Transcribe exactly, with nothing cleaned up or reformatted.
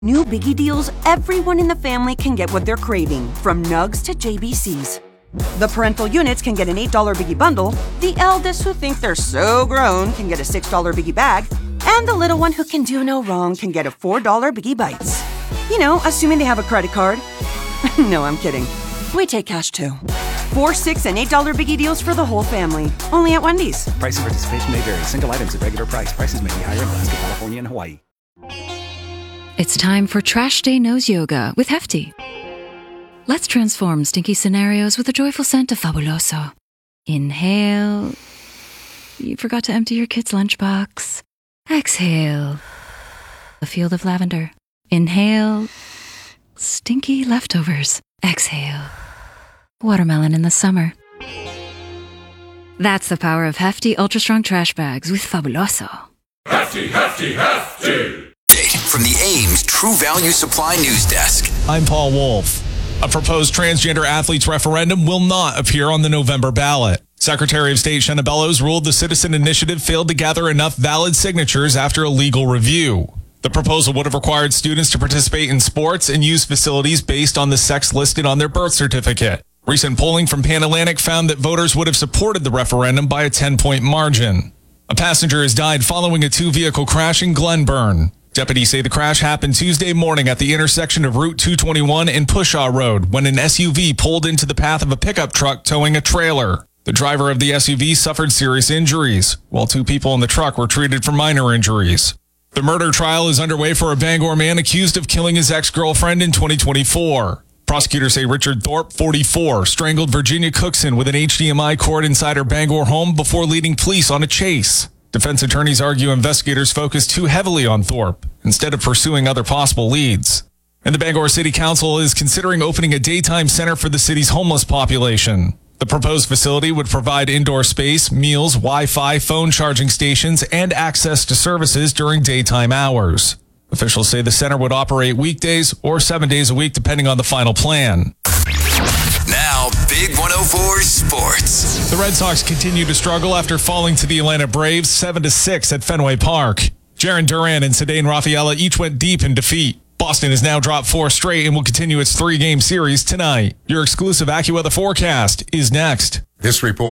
New Biggie deals, everyone in the family can get what they're craving, from Nugs to J B Cs. The parental units can get an eight dollar Biggie bundle, the eldest who think they're so grown can get a six dollar Biggie bag, and the little one who can do no wrong can get a four dollar Biggie Bites. You know, assuming they have a credit card. No, I'm kidding. We take cash too. Four, six, and eight dollar Biggie deals for the whole family. Only at Wendy's. Price and participation may vary. Single items at regular price. Prices may be higher in Alaska, California, and Hawaii. It's time for Trash Day Nose Yoga with Hefty. Let's transform stinky scenarios with a joyful scent of Fabuloso. Inhale. You forgot to empty your kid's lunchbox. Exhale. A field of lavender. Inhale. Stinky leftovers. Exhale. Watermelon in the summer. That's the power of Hefty Ultra Strong Trash Bags with Fabuloso. Hefty, hefty, hefty! From the Ames True Value Supply News Desk. I'm Paul Wolf. A proposed transgender athletes referendum will not appear on the November ballot. Secretary of State Shenna Bellows ruled the Citizen Initiative failed to gather enough valid signatures after a legal review. The proposal would have required students to participate in sports and use facilities based on the sex listed on their birth certificate. Recent polling from Pan Atlantic found that voters would have supported the referendum by a ten-point margin. A passenger has died following a two-vehicle crash in Glenburn. Deputies say the crash happened Tuesday morning at the intersection of Route two twenty-one and Pushaw Road when an S U V pulled into the path of a pickup truck towing a trailer. The driver of the S U V suffered serious injuries, while two people in the truck were treated for minor injuries. The murder trial is underway for a Bangor man accused of killing his ex-girlfriend in twenty twenty-four. Prosecutors say Richard Thorpe, forty-four, strangled Virginia Cookson with an H D M I cord inside her Bangor home before leading police on a chase. Defense attorneys argue investigators focused too heavily on Thorpe instead of pursuing other possible leads. And the Bangor City Council is considering opening a daytime center for the city's homeless population. The proposed facility would provide indoor space, meals, Wi-Fi, phone charging stations, and access to services during daytime hours. Officials say the center would operate weekdays or seven days a week, depending on the final plan. Now, Big one oh four Sports. The Red Sox continue to struggle after falling to the Atlanta Braves seven to six at Fenway Park. Jarren Duran and Ceddanne Rafaela each went deep in defeat. Boston has now dropped four straight and will continue its three-game series tonight. Your exclusive AccuWeather forecast is next. This report